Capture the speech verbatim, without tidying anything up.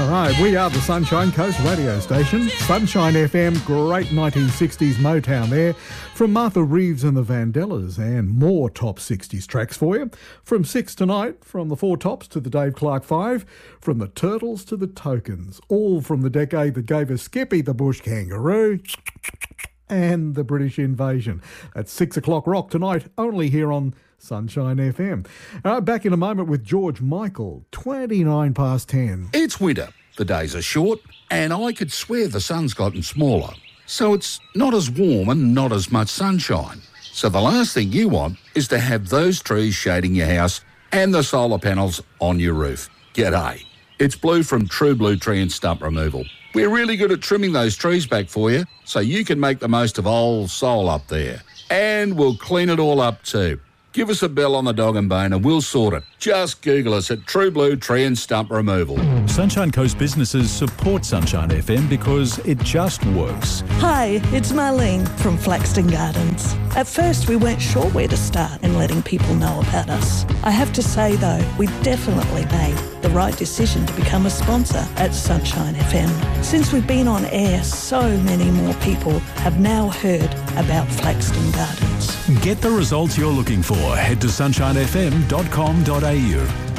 right, we are the Sunshine Coast radio station. Sunshine F M, great nineteen sixties Motown there. From Martha Reeves and the Vandellas, and more top sixties tracks for you. From six tonight, from the Four Tops to the Dave Clark Five, from the Turtles to the Tokens, all from the decade that gave us Skippy the Bush Kangaroo and the British Invasion. At six o'clock rock tonight, only here on Sunshine F M. All right, back in a moment with George Michael, twenty-nine past ten. It's winter, the days are short, and I could swear the sun's gotten smaller. So it's not as warm and not as much sunshine. So the last thing you want is to have those trees shading your house and the solar panels on your roof. G'day. It's Blue from True Blue Tree and Stump Removal. We're really good at trimming those trees back for you so you can make the most of old soul up there. And we'll clean it all up too. Give us a bell on the dog and bone and we'll sort it. Just Google us at True Blue Tree and Stump Removal. Sunshine Coast businesses support Sunshine F M because it just works. Hi, it's Marlene from Flaxton Gardens. At first we weren't sure where to start in letting people know about us. I have to say though, we definitely made the right decision to become a sponsor at Sunshine F M. Since we've been on air, so many more people have now heard about Flaxton Gardens. Get the results you're looking for. Head to sunshine f m dot com dot a u.